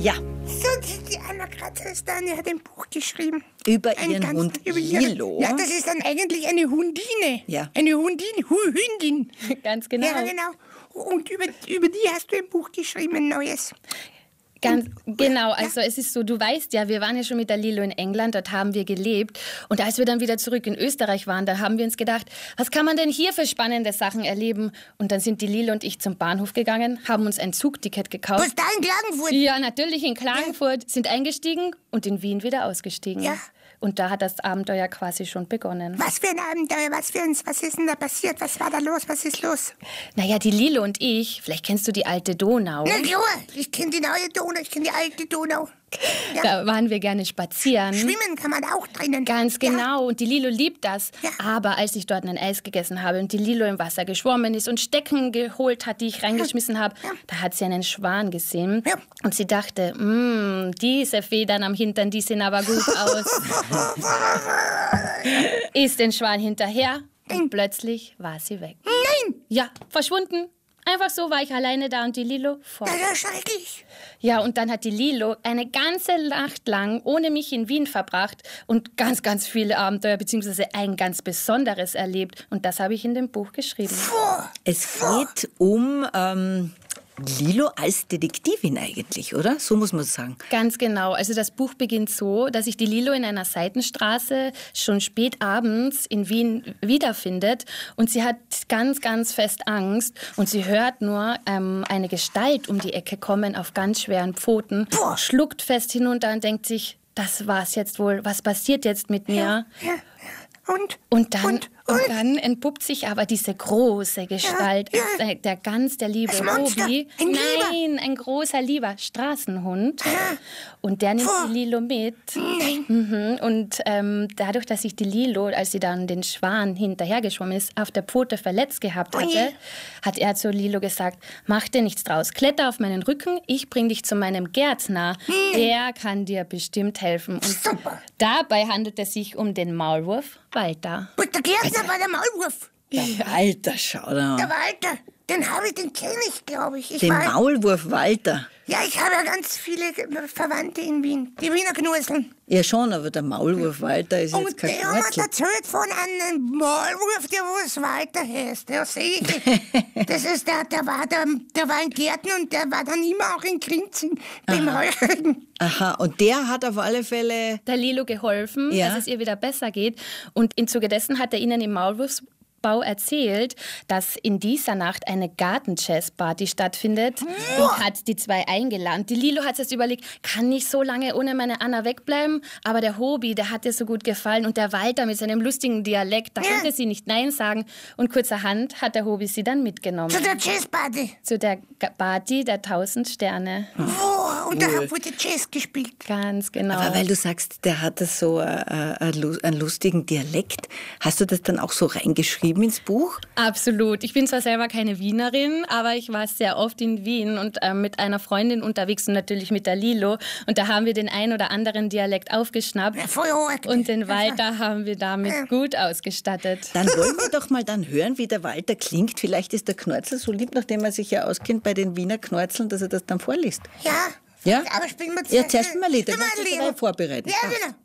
Ja. So, die Anna Kratzer-Stani hat ein Buch geschrieben. Über ihren Hund Lilo. Ja, das ist dann eigentlich eine Hundine. Ja. Eine Hündin. Ganz genau. Ja, genau. Und über die hast du ein Buch geschrieben, ein neues. Ganz genau, also es ist so, du weißt ja, wir waren ja schon mit der Lilo in England, dort haben wir gelebt und als wir dann wieder zurück in Österreich waren, da haben wir uns gedacht, was kann man denn hier für spannende Sachen erleben? Und dann sind die Lilo und ich zum Bahnhof gegangen, haben uns ein Zugticket gekauft. Was da in Klagenfurt? Ja, natürlich in Klagenfurt, sind eingestiegen und in Wien wieder ausgestiegen. Ja. Und da hat das Abenteuer quasi schon begonnen. Was für ein Abenteuer, was ist denn da passiert? Was war da los, was ist los? Naja, die Lilo und ich, vielleicht kennst du die alte Donau. Na klar, ich kenne die neue Donau, ich kenne die alte Donau. Ja. Da waren wir gerne spazieren. Schwimmen kann man auch drinnen. Ganz genau. Und die Lilo liebt das. Ja. Aber als ich dort ein Eis gegessen habe und die Lilo im Wasser geschwommen ist und Stecken geholt hat, die ich reingeschmissen habe, da hat sie einen Schwan gesehen. Ja. Und sie dachte, diese Federn am Hintern, die sehen aber gut aus. Ist den Schwan hinterher und plötzlich war sie weg. Nein! Ja, verschwunden. Einfach so war ich alleine da und die Lilo fort. Das ist ja schrecklich. Ja, und dann hat die Lilo eine ganze Nacht lang ohne mich in Wien verbracht und ganz, ganz viele Abenteuer beziehungsweise ein ganz besonderes erlebt. Und das habe ich in dem Buch geschrieben. Es geht um Lilo als Detektivin eigentlich, oder? So muss man sagen. Ganz genau. Also das Buch beginnt so, dass sich die Lilo in einer Seitenstraße schon spät abends in Wien wiederfindet und sie hat ganz, ganz fest Angst und sie hört nur eine Gestalt um die Ecke kommen auf ganz schweren Pfoten, schluckt fest hinunter und denkt sich, das war's jetzt wohl, was passiert jetzt mit mir? Ja. Und dann entpuppt sich aber diese große Gestalt, als der liebe Monster, Obi. ein Ein großer, lieber Straßenhund. Und der nimmt die Lilo mit. Und dadurch, dass sich die Lilo, als sie dann den Schwan hinterhergeschwommen ist, auf der Pfote verletzt gehabt hatte, hat er zu Lilo gesagt, mach dir nichts draus, kletter auf meinen Rücken, ich bring dich zu meinem Gärtner. Der kann dir bestimmt helfen. Und Super. dabei handelt es sich um den Maulwurf Walter. Und der Gärtner war der Maulwurf. Walter, schau da Der an. Walter, den kenne ich, glaube ich. Den Maulwurf Walter. Ja, ich habe ja ganz viele Verwandte in Wien. Die Wiener Knurseln. Ja schon, aber der Maulwurf Walter ist jetzt Und kein der hat mir Knurzel. erzählt von einem Maulwurf, der was Walter heißt. Ja, sehe ich. Das ist der war ein Gärtner und der war dann immer auch in Grinzing beim Heuchern. Aha, und der hat auf alle Fälle... Der Lilo geholfen, Ja. dass es ihr wieder besser geht. Und im Zuge dessen hat er ihnen im Maulwurfsbau erzählt, dass in dieser Nacht eine Garten-Jazz-Party stattfindet und hat die zwei eingeladen. Die Lilo hat sich überlegt, kann nicht so lange ohne meine Anna wegbleiben, aber der Hobie, der hat ihr so gut gefallen und der Walter mit seinem lustigen Dialekt, da konnte sie nicht Nein sagen und kurzerhand hat der Hobie sie dann mitgenommen. Zu der Jazzparty. Zu der Party der 1000 Sterne. Und da wurde Jazz gespielt. Ganz genau. Aber weil du sagst, der hatte so einen lustigen Dialekt, hast du das dann auch so reingeschrieben ins Buch? Absolut. Ich bin zwar selber keine Wienerin, aber ich war sehr oft in Wien und mit einer Freundin unterwegs und natürlich mit der Lilo. Und da haben wir den ein oder anderen Dialekt aufgeschnappt. Ja, voll arg. Und den Walter haben wir damit gut ausgestattet. Dann wollen wir doch mal dann hören, wie der Walter klingt. Vielleicht ist der Knorzel so lieb, nachdem er sich ja auskennt bei den Wiener Knorzeln, dass er das dann vorliest. Ja. Ja? Aber spielen wir Ja, zuerst mal ein Lied. Spielen wir Dann ein kannst du Lied. dich vorbereiten. Ja, genau.